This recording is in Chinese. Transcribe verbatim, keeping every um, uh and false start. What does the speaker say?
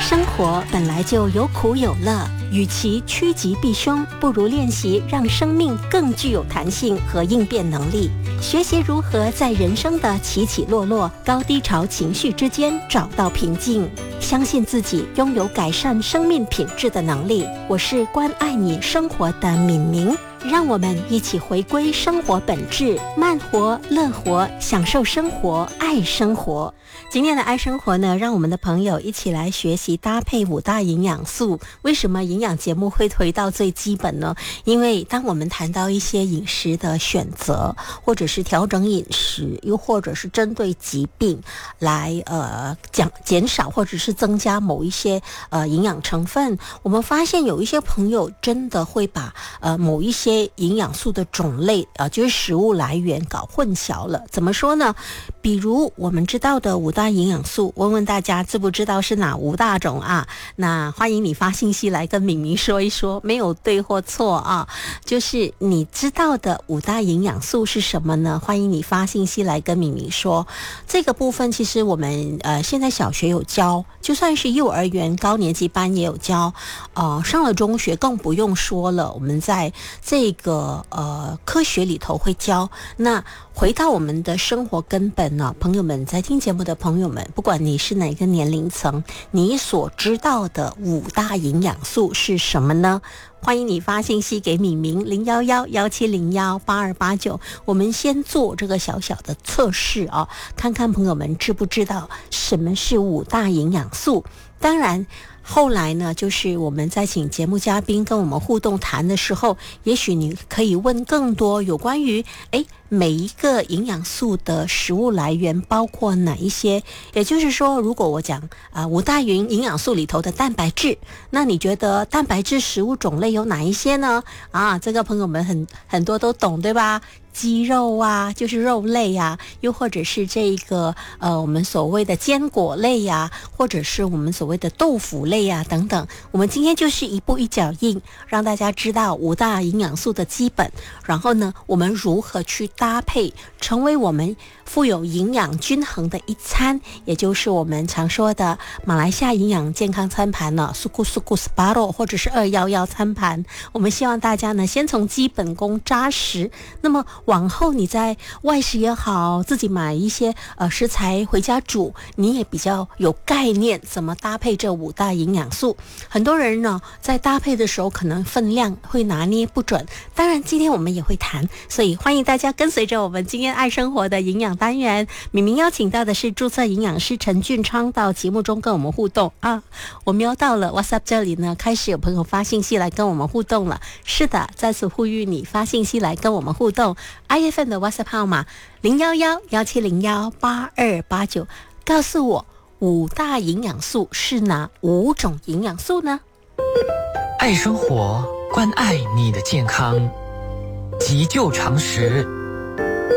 生活本来就有苦有乐，与其趋吉避凶，不如练习让生命更具有弹性和应变能力。学习如何在人生的起起落落、高低潮情绪之间找到平静，相信自己拥有改善生命品质的能力。我是关爱你生活的敏明，让我们一起回归生活本质，慢活、乐活，享受生活，爱生活。今天的爱生活呢，让我们的朋友一起来学习搭配五大营养素。为什么营养节目会回到最基本呢？因为当我们谈到一些饮食的选择，或者是调整饮食，又或者是针对疾病来呃讲减少或者是增加某一些呃营养成分，我们发现有一些朋友真的会把呃某一些营养素的种类呃就是食物来源搞混淆了。怎么说呢？比如我们知道的五大营养素，问问大家知不知道是哪五大种啊？那欢迎你发信息来跟敏明说一说，没有对或错啊，就是你知道的五大营养素是什么呢？欢迎你发信息来跟敏明说。这个部分其实我们呃现在小学有教，就算是幼儿园高年级班也有教，呃上了中学更不用说了，我们在这个呃科学里头会教。那回到我们的生活根本呢，朋友们，在听节目的朋友们，不管你是哪个年龄层，你所知道的五大营养素是什么呢？欢迎你发信息给敏明零一一一七零一八二八九，我们先做这个小小的测试啊，看看朋友们知不知道什么是五大营养素。当然后来呢，就是我们在请节目嘉宾跟我们互动谈的时候，也许你可以问更多有关于诶每一个营养素的食物来源包括哪一些。也就是说，如果我讲啊、呃、五大营营养素里头的蛋白质，那你觉得蛋白质食物种类有哪一些呢？啊，这个朋友们很很多都懂，对吧？鸡肉啊，就是肉类啊，又或者是这个呃我们所谓的坚果类呀、啊，或者是我们所谓的豆腐类呀、啊、等等。我们今天就是一步一脚印，让大家知道五大营养素的基本，然后呢，我们如何去搭配，成为我们富有营养均衡的一餐，也就是我们常说的马来西亚营养健康餐盘呢，苏库苏库斯巴罗，或者是二幺幺餐盘。我们希望大家呢，先从基本功扎实，那么往后你在外食也好，自己买一些呃食材回家煮，你也比较有概念怎么搭配这五大营养素。很多人呢在搭配的时候可能分量会拿捏不准，当然今天我们也会谈，所以欢迎大家跟随着我们今天爱生活的营养单元。敏明邀请到的是注册营养师陈俊昌到节目中跟我们互动啊。我瞄到了 WhatsApp 这里呢，开始有朋友发信息来跟我们互动了。是的，再次呼吁你发信息来跟我们互动。I F M 的 WhatsApp 号码零幺幺幺七零幺八二八九，告诉我五大营养素是哪五种营养素呢？ 爱生活，关爱你的健康，急救常识，